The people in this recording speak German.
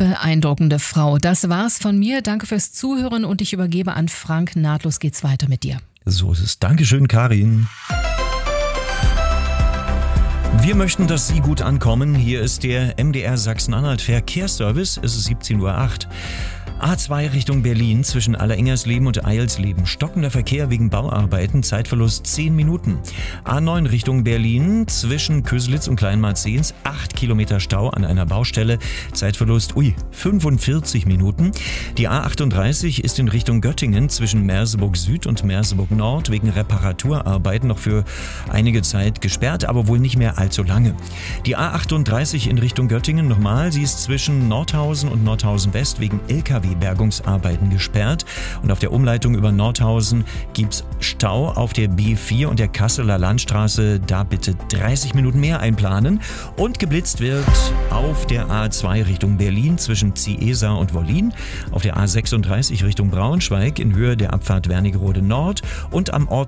Beeindruckende Frau. Das war's von mir. Danke fürs Zuhören und ich übergebe an Frank. Nahtlos geht's weiter mit dir. So ist es. Dankeschön, Karin. Wir möchten, dass Sie gut ankommen. Hier ist der MDR Sachsen-Anhalt Verkehrsservice. Es ist 17:08 Uhr. A2 Richtung Berlin zwischen Allerengersleben und Eilsleben. Stockender Verkehr wegen Bauarbeiten, Zeitverlust 10 Minuten. A9 Richtung Berlin zwischen Köslitz und Kleinmarzens 8 Kilometer Stau an einer Baustelle, Zeitverlust 45 Minuten. Die A38 ist in Richtung Göttingen zwischen Merseburg Süd und Merseburg Nord wegen Reparaturarbeiten noch für einige Zeit gesperrt, aber wohl nicht mehr allzu lange. Die A38 in Richtung Göttingen nochmal, sie ist zwischen Nordhausen und Nordhausen West wegen LKW-Bergungsarbeiten gesperrt und auf der Umleitung über Nordhausen gibt's Stau auf der B4 und der Kasseler Landstraße, da bitte 30 Minuten mehr einplanen. Und geblitzt wird auf der A2 Richtung Berlin zwischen Ciesa und Wollin, auf der A36 Richtung Braunschweig in Höhe der Abfahrt Wernigerode Nord und am Ort